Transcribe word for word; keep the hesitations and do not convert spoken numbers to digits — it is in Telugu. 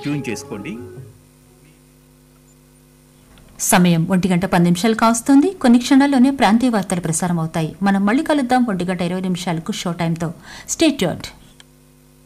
ట్యూన్ చేసుకోండి. సమయం ఒంటి గంట పది నిమిషాలు కావస్తుంది. కొన్ని క్షణాల్లోనే ప్రాంతీయ వార్తలు ప్రసారం అవుతాయి. మనం మళ్ళీ కలుద్దాం ఒంటి గంట ఇరవై నిమిషాలకు షో టైంతో. Stay tuned.